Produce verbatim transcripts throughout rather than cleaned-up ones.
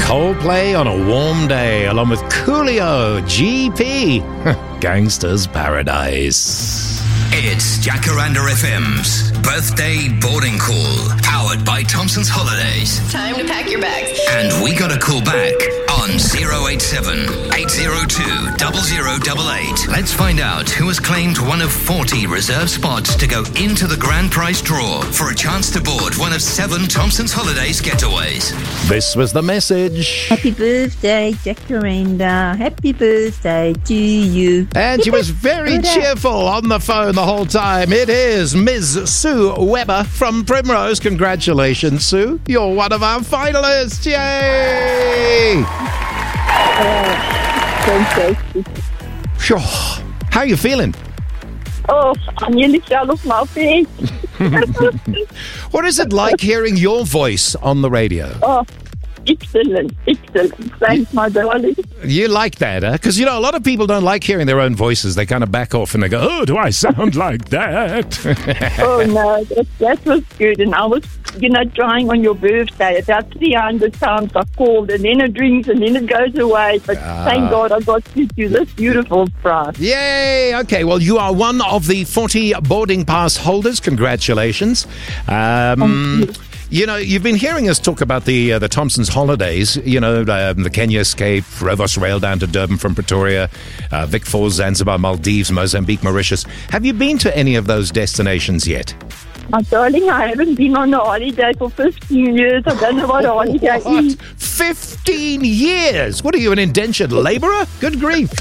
Coldplay on a warm day, along with Coolio, G P, Gangster's Paradise. It's Jacaranda F M's birthday boarding call, powered by Thompson's Holidays. Time to pack your bags. And we got a call back on zero eight seven, eight zero two, zero zero eight eight. Let's find out who has claimed one of forty reserved spots to go into the grand prize draw for a chance to board one of seven Thompson's Holidays getaways. This was the message. Happy birthday, Jacaranda. Happy birthday to you. And she was very cheerful on the phone the whole time. It is Miz Sue Weber from Primrose. Congratulations, Sue. You're one of our finalists. Yay! Fantastic. Sure. How are you feeling? Oh, I nearly fell off my bed. What is it like hearing your voice on the radio? Oh, excellent, excellent. Thanks, my darling. You like that, huh? Because, you know, a lot of people don't like hearing their own voices. They kind of back off and they go, oh, do I sound like that? Oh, no, that, that was good. And I was, you know, trying on your birthday about three hundred times I called, and then it rings and then it goes away. But Ah. thank God I got to do this beautiful prize. Yay! Okay, well, you are one of the forty boarding pass holders. Congratulations. Um, Thank you. You know, you've been hearing us talk about the uh, the Thompson's Holidays, you know, um, the Kenya Escape, Rovos Rail down to Durban from Pretoria, uh, Vic Falls, Zanzibar, Maldives, Mozambique, Mauritius. Have you been to any of those destinations yet? My darling, I haven't been on a holiday for fifteen years. I don't know what a holiday What? is. fifteen years? What are you, an indentured labourer? Good grief.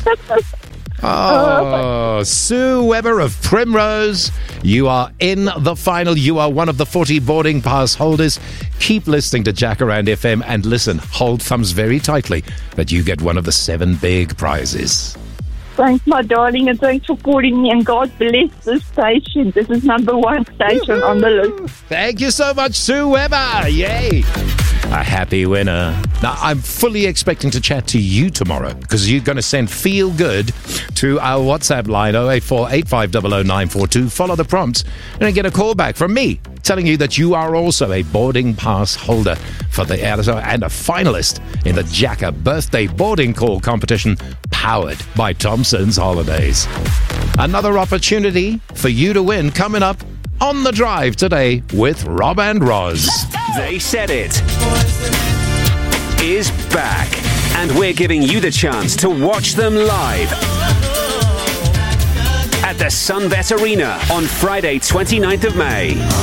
Oh, Sue Weber of Primrose, you are in the final. You are one of the forty boarding pass holders. Keep listening to Jacaranda F M and listen, hold thumbs very tightly that you get one of the seven big prizes. Thanks, my darling, and thanks for calling me. And God bless this station. This is number one station on the list. Thank you so much, Sue Weber. Yay. A happy winner. Now, I'm fully expecting to chat to you tomorrow because you're going to send Feel Good to our WhatsApp line oh eight four, eight five zero zero nine four two. Follow the prompts and then get a call back from me telling you that you are also a boarding pass holder for the and a finalist in the Jacka Birthday Boarding Call competition powered by Thompson's Holidays. Another opportunity for you to win coming up on The Drive today with Rob and Roz. They Said It is back, and we're giving you the chance to watch them live at the Sunbet Arena on Friday, twenty-ninth of May.